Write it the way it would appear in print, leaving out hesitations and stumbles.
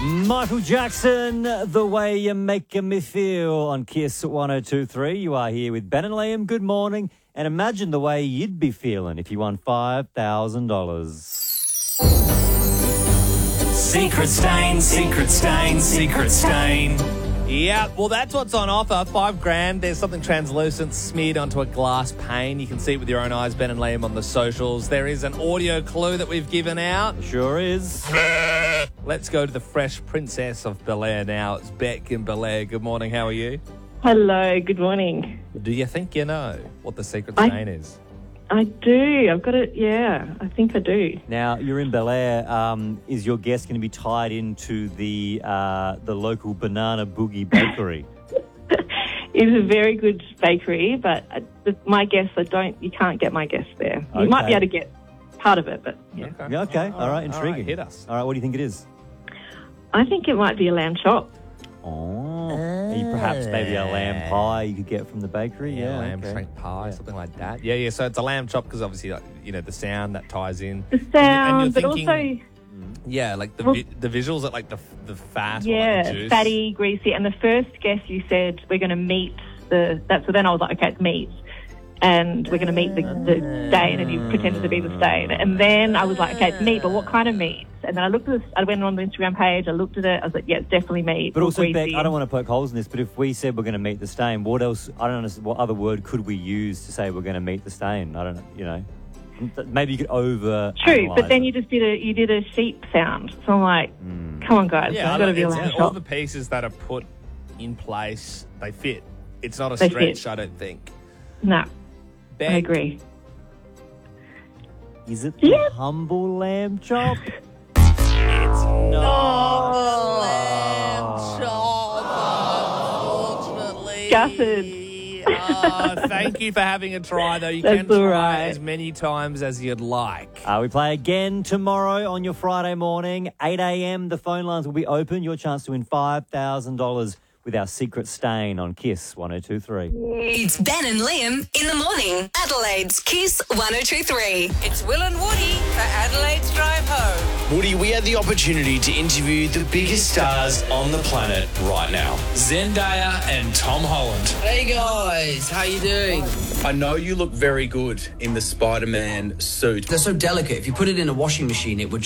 Michael Jackson, The Way You're Making Me Feel on Kiss 102.3. You are here with Ben and Liam. Good morning. And imagine the way you'd be feeling if you won $5,000. Secret stain, secret stain, secret stain. Yeah, well, that's what's on offer. $5,000. There's something translucent smeared onto a glass pane. You can see it with your own eyes, Ben and Liam, on the socials. There is an audio clue that we've given out. Sure is. Let's go to the Fresh Princess of Bel-Air now. It's Beck in Bel-Air. Good morning. How are you? Hello, good morning. Do you think you know what the secret stain is? I do. I've got it. Yeah, I think I do. Now, you're in Bel-Air. Is your guest going to be tied into the local Banana Boogie Bakery? It's a very good bakery, but my guess, you can't get my guess there. You might be able to get part of it, but yeah. Yeah, okay. All right, intriguing. All right, hit us. All right, what do you think it is? I think it might be a lamb chop. Oh, perhaps maybe a lamb pie you could get from the bakery. Yeah, lamb shank pie, something like that. Yeah. So it's a lamb chop because obviously, the sound that ties in. The sound, and but thinking, also... Yeah, like the visuals at like the fat. Yeah, or like the juice. fatty, greasy. And the first guess you said we're going to meet so then I was like, okay, it's meat. And we're going to meet the stain, and you pretended to be the stain. And then I was like, okay, it's meat, but what kind of meat? And then I went on the Instagram page, I looked at it, I was like, yeah, it's definitely meat. But also, greasy. Beck, I don't want to poke holes in this, but if we said we're going to meet the stain, what else, I don't understand, what other word could we use to say we're going to meet the stain? I don't know, maybe you could True, but then you did a sheep sound. So I'm like, come on, guys, Yeah, it's got to be a lamb all chop. the pieces that are put in place, they fit. It's not a They stretch, fit. I don't think. No, Beck, I agree. Is it the humble lamb chop? It's not Oh. lamb chop, unfortunately. Gutted. Thank you for having a try, though. You That's can try all right. as many times as you'd like. We play again tomorrow on your Friday morning, 8 a.m. The phone lines will be open. Your chance to win $5,000 with our secret stain on Kiss 102.3. It's Ben and Liam in the morning. Adelaide's Kiss 102.3. It's Will and Woody for Adelaide's Drive Home. Woody, we had the opportunity to interview the biggest stars on the planet right now. Zendaya and Tom Holland. Hey guys, how you doing? I know you look very good in the Spider-Man suit. They're so delicate. If you put it in a washing machine, it would